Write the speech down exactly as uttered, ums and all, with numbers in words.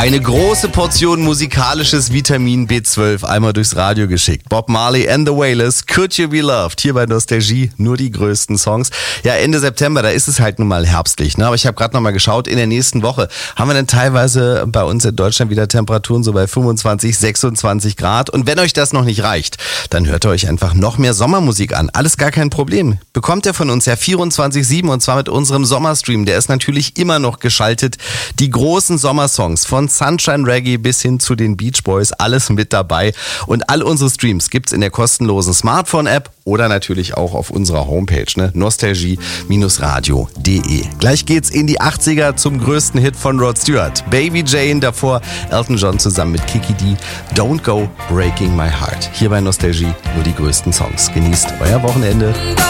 Eine große Portion musikalisches Vitamin B zwölf einmal durchs Radio geschickt. Bob Marley and the Wailers, Could You Be Loved? Hier bei Nostalgie, nur die größten Songs. Ja, Ende September, da ist es halt nun mal herbstlich. Ne? Aber ich habe gerade noch mal geschaut, in der nächsten Woche haben wir dann teilweise bei uns in Deutschland wieder Temperaturen so bei fünfundzwanzig, sechsundzwanzig Grad. Und wenn euch das noch nicht reicht, dann hört ihr euch einfach noch mehr Sommermusik an. Alles gar kein Problem. Bekommt ihr von uns ja vierundzwanzig sieben und zwar mit unserem Sommerstream. Der ist natürlich immer noch geschaltet. Die großen Sommersongs von Sunshine Reggae bis hin zu den Beach Boys, alles mit dabei. Und all unsere Streams gibt's in der kostenlosen Smartphone-App oder natürlich auch auf unserer Homepage, ne? nostalgie radio punkt de. Gleich geht's in die achtziger zum größten Hit von Rod Stewart. Baby Jane, davor Elton John zusammen mit Kiki D. Don't Go Breaking My Heart. Hier bei Nostalgie nur die größten Songs. Genießt euer Wochenende.